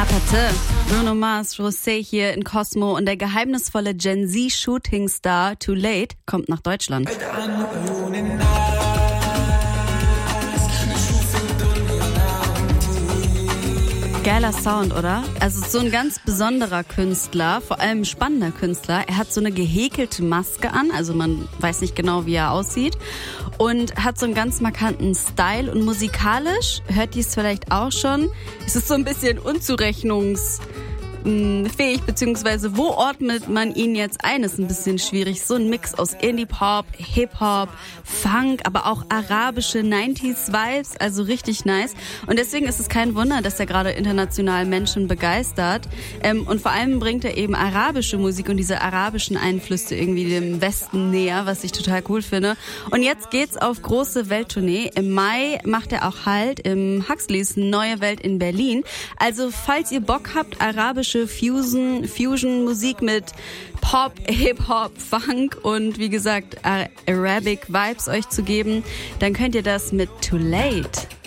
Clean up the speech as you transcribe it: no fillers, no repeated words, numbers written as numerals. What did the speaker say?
Aparte, Bruno Mars, Rosé hier in Cosmo und der geheimnisvolle Gen Z Shooting Star Too Late kommt nach Deutschland. Geiler Sound, oder? Also so ein ganz besonderer Künstler, vor allem ein spannender Künstler. Er hat so eine gehäkelte Maske an, also man weiß nicht genau, wie er aussieht. Und hat so einen ganz markanten Style. Und musikalisch, hört ihr es vielleicht auch schon, es ist so ein bisschen unzurechnungsfähig, beziehungsweise wo ordnet man ihn jetzt ein, ist ein bisschen schwierig. So ein Mix aus Indie-Pop, Hip-Hop, Funk, aber auch arabische 90s-Vibes, also richtig nice. Und deswegen ist es kein Wunder, dass er gerade international Menschen begeistert. Und vor allem bringt er eben arabische Musik und diese arabischen Einflüsse irgendwie dem Westen näher, was ich total cool finde. Und jetzt geht's auf große Welttournee. Im Mai macht er auch Halt im Huxleys Neue Welt in Berlin. Also falls ihr Bock habt, arabische Fusion-Musik mit Pop, Hip-Hop, Funk und wie gesagt Arabic Vibes euch zu geben, dann könnt ihr das mit Too Late.